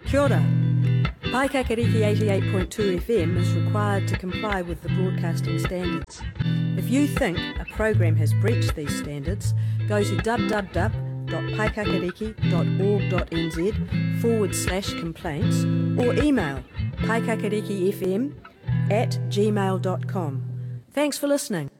Kia ora. Paikakariki 88.2 FM is required to comply with the broadcasting standards. If you think a program has breached these standards, go to www.paikakariki.org.nz/complaints or email paikakarikifm@gmail.com. Thanks for listening.